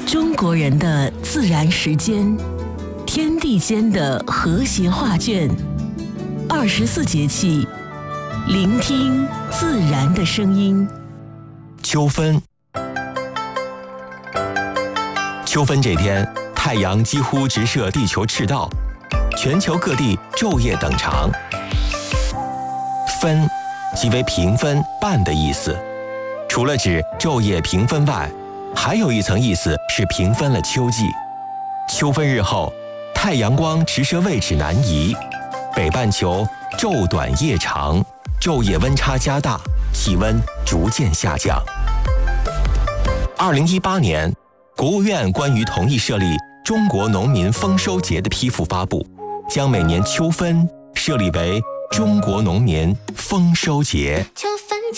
中国人的自然时间，天地间的和谐画卷，24节气，聆听自然的声音。 秋分，秋分这天，太阳几乎直射地球赤道，全球各地昼夜等长。分即为平分、半的意思，除了指昼夜平分外，还有一层意思是平分了秋季。秋分日后，太阳光直射位置南移，北半球昼短夜长，昼夜温差加大，气温逐渐下降。2018年，国务院关于同意设立中国农民丰收节的批复发布，将每年秋分设立为中国农民丰收节。